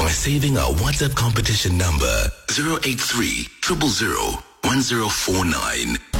by saving our WhatsApp competition number 083 000 1049.